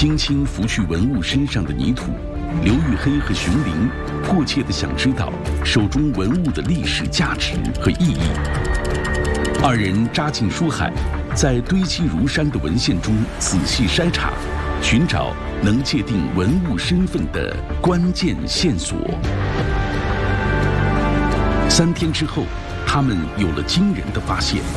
轻轻拂去文物身上的泥土，刘玉黑和熊林迫切地想知道手中文物的历史价值和意义。二人扎进书海，在堆积如山的文献中仔细筛查，寻找能界定文物身份的关键线索。3天之后，他们有了惊人的发现。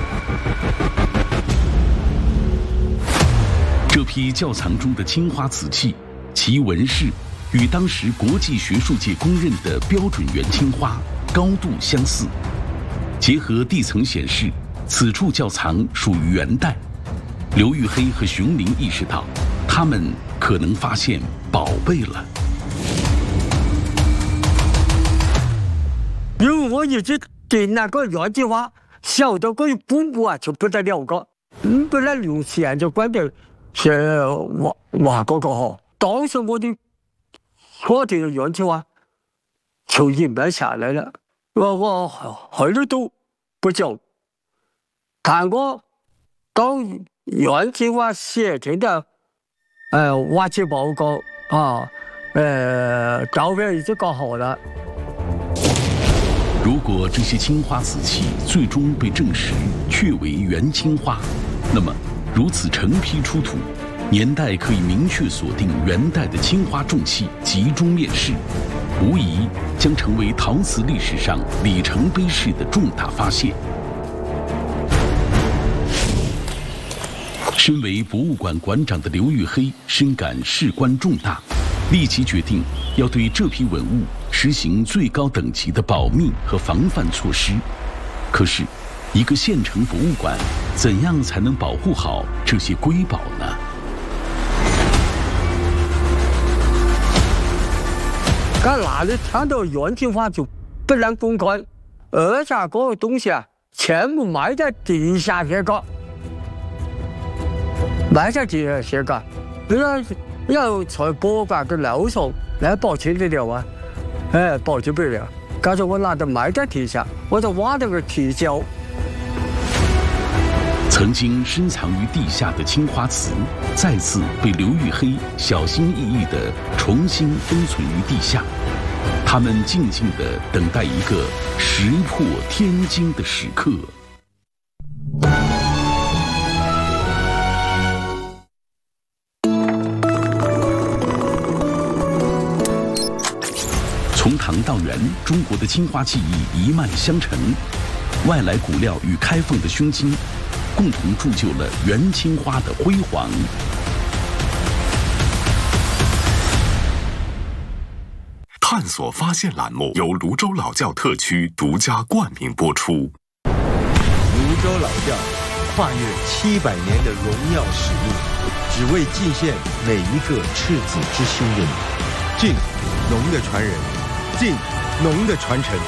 这批窖藏中的青花瓷器，其纹饰与当时国际学术界公认的标准元青花高度相似。结合地层显示，此处窖藏属于元代。刘玉黑和熊林意识到，他们可能发现宝贝了。 因为我一直对那个元青花小到个布幕啊就不得了个，本来用线就关的是挖个哈，当时我的确定元青花就隐瞒下来了，我后头都不讲。看过当元青花写成的挖掘报告啊，照片已经搞好了。 如果这些青花瓷器最终被证实确为元青花，那么如此成批出土，年代可以明确锁定元代的青花重器集中面世，无疑将成为陶瓷历史上里程碑式的重大发现。身为博物馆馆长的刘玉黑深感事关重大，立即决定要对这批文物实行最高等级的保密和防范措施。可是，一个县城博物馆怎样才能保护好这些瑰宝呢？ 那里看到元青花就不能公开，而且这个东西啊，全部埋在地下去个，埋在地下去个，要在博物馆的楼上来保存得了啊，保存不了。刚才我拿着埋在地下，我就挖了个地窖。 曾经深藏于地下的青花瓷，再次被刘玉黑小心翼翼地重新封存于地下。他们静静地等待一个石破天惊的时刻。从唐到元，中国的青花技艺一脉相承，外来骨料与开放的胸襟，共同铸就了元青花的辉煌。 探索发现栏目由泸州老窖特区独家冠名播出。 泸州老窖跨越700年的荣耀使命，只为尽献每一个赤子之心人。敬农的传人，敬农的传承。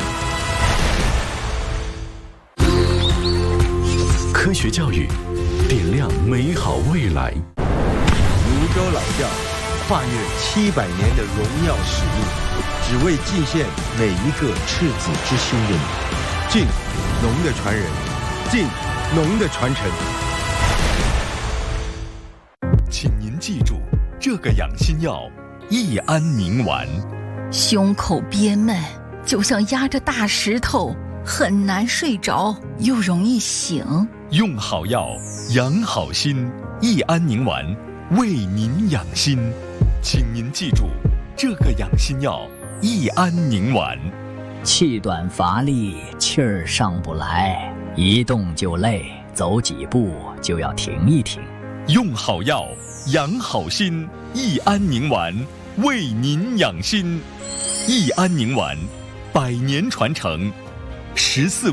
科学教育，点亮美好未来。 泸州老窖跨越700年的荣耀使命，只为尽献每一个赤子之心人。敬农的传人，敬农的传承。 请您记住，这个养心药益安宁丸。 胸口憋闷，就像压着大石头，很难睡着，又容易醒。 用好药，养好心，益安宁丸为您养心。请您记住，这个养心药益安宁丸。 气短乏力，气儿上不来，一动就累，走几步就要停一停。 用好药，养好心，益安宁丸为您养心。益安宁丸，100年传承，14